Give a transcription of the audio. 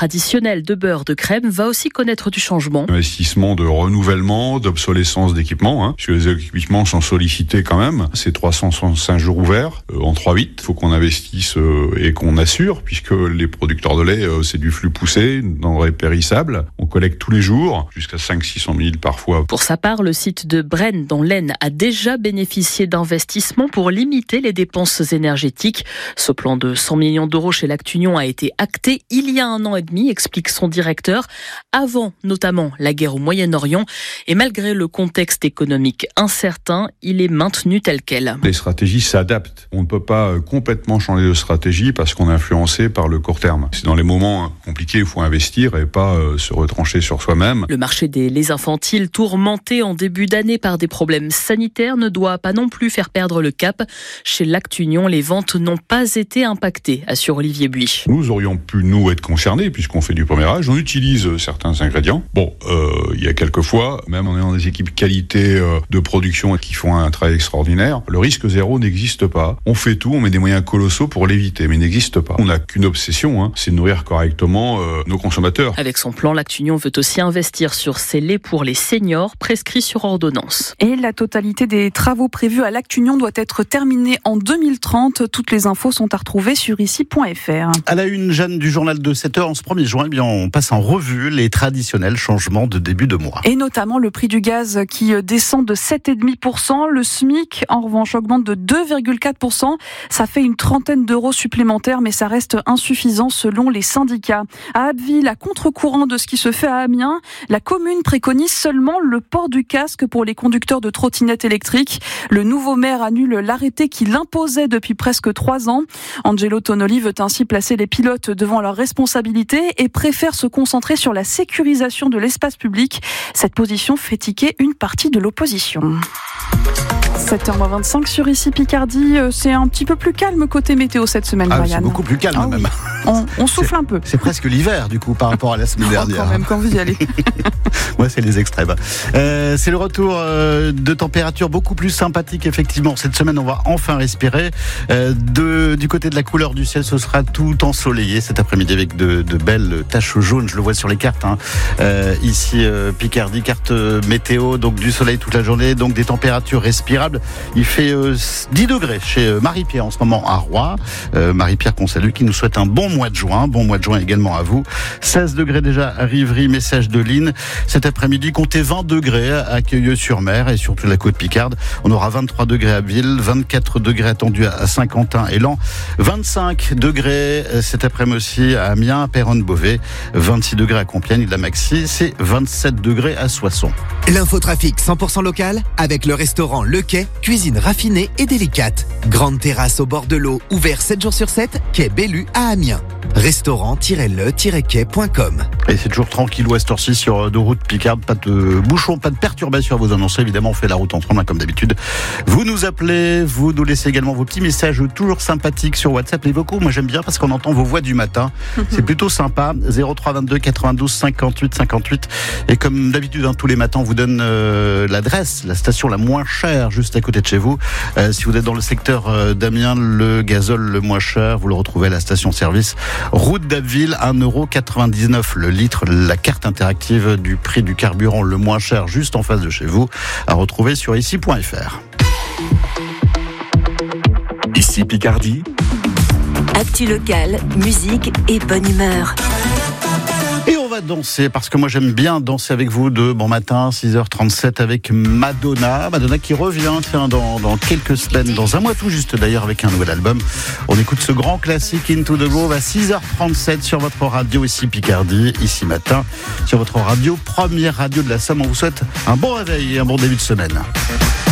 traditionnel de beurre de crème va aussi connaître du changement. Investissement de renouvellement, d'obsolescence d'équipements, puisque les équipements sont sollicités quand même. C'est 365 jours ouverts en 3-8. Il faut qu'on investisse et qu'on assure, puisque les producteurs de lait, c'est du flux poussé, denrées périssables. On collecte tous les jours, jusqu'à 500-600 000 parfois. Pour sa part, le site de Brennes, dans l'Aisne, a déjà bénéficié d'investissements pour limiter les dépenses énergétiques. Ce plan de 100 millions d'euros chez Lactunion a été acté il y a 1 an et demi, explique son directeur, avant notamment la guerre au Moyen-Orient. Et malgré le contexte économique incertain, il est maintenu tel quel. Les stratégies s'adaptent. On ne peut pas complètement changer de stratégie parce qu'on est influencé par le court terme. C'est dans les moments compliqués, il faut investir et pas se retrancher sur soi-même. Le marché des laits infantiles, tourmenté en début d'année par des problèmes sanitaires, ne doit pas non plus faire perdre le cap. Chez Lactunion, les ventes n'ont pas été impactées, assure Olivier Buy. Nous aurions pu, être concernés puisqu'on fait du pomérage. On utilise certains ingrédients. Il y a quelques fois, même en ayant des équipes qualité de production qui font un travail extraordinaire, le risque zéro n'existe pas. On fait tout, on met des moyens colossaux pour l'éviter, mais il n'existe pas. On n'a qu'une obsession, c'est de nourrir correctement nos consommateurs. Avec son plan, Lactunion veut aussi investir sur ses laits pour les seniors, prescrits sur ordonnance. Et la totalité des travaux prévus à Lactunion doit être terminée en 2030. Toutes les infos sont à retrouver sur ici.fr. À la une, Jeanne, du journal de 7h, en ce 1er juin, on passe en revue les traditionnels changements de début de mois. Et notamment le prix du gaz qui descend de 7,5%. Le SMIC, en revanche, augmente de 2,4%. Ça fait une trentaine d'euros supplémentaires, mais ça reste insuffisant selon les syndicats. À Abbeville, à contre-courant de ce qui se fait à Amiens, la commune préconise seulement le port du casque pour les conducteurs de trottinettes électriques. Le nouveau maire annule l'arrêté qui l'imposait depuis presque 3 ans. Angelo Tonoli veut ainsi placer les pilotes devant leurs responsabilités et préfère se concentrer sur la sécurisation de l'espace public. Cette position fait tiquer une partie de l'opposition. 7h25 sur ici Picardie, c'est un petit peu plus calme côté météo cette semaine, Brian. C'est beaucoup plus calme même. On souffle un peu. C'est presque l'hiver du coup par rapport à la semaine dernière. Quand même, quand vous y allez. Moi, c'est les extrêmes. C'est le retour de température beaucoup plus sympathique effectivement. Cette semaine, on va enfin respirer. Du côté de la couleur du ciel, ce sera tout ensoleillé cet après-midi avec de belles taches jaunes. Je le vois sur les cartes. Ici, Picardie, carte météo, donc du soleil toute la journée, donc des températures respirables. Il fait 10 degrés chez Marie-Pierre en ce moment à Roy. Marie-Pierre qu'on salue, qui nous souhaite un bon mois de juin. Bon mois de juin également à vous. 16 degrés déjà à Rivry, message de Lynn. Cet après-midi, comptez 20 degrés à Cueilleux-sur-Mer et surtout la côte Picarde. On aura 23 degrés à Ville, 24 degrés attendus à Saint-Quentin et Laon, 25 degrés cet après-midi aussi à Amiens, Péronne-Beauvais, 26 degrés à Compiègne, la maxi, c'est 27 degrés à Soissons. L'infotrafic 100% local avec le restaurant Le Quai, cuisine raffinée et délicate. Grande terrasse au bord de l'eau, ouvert 7 jours sur 7, quai Bellu à Amiens. Restaurant-le-quai.com. Et c'est toujours tranquille à cette heure-ci sur de route Picarde, pas de bouchons, pas de perturbations à vous annoncer. Évidemment, on fait la route ensemble comme d'habitude. Vous nous appelez, vous nous laissez également vos petits messages toujours sympathiques sur WhatsApp, les vocaux. Moi j'aime bien parce qu'on entend vos voix du matin. C'est plutôt sympa. 03 22 92 58 58. Et comme d'habitude, tous les matins, on vous donne l'adresse, la station la moins chère juste à côté de chez vous. Si vous êtes dans le secteur d'Amiens, le gazole le moins cher, vous le retrouvez à la station-service route d'Abbeville, 1,99€ le litre. La carte interactive du prix du carburant le moins cher juste en face de chez vous, à retrouver sur ici.fr. Ici Picardie. Actu locale, musique et bonne humeur. Et on va danser, parce que moi j'aime bien danser avec vous de bon matin, 6h37 avec Madonna. Madonna qui revient dans quelques semaines, dans un mois tout juste d'ailleurs, avec un nouvel album. On écoute ce grand classique Into the Groove à 6h37 sur votre radio ici Picardie, ici matin, sur votre radio, première radio de la Somme. On vous souhaite un bon réveil et un bon début de semaine.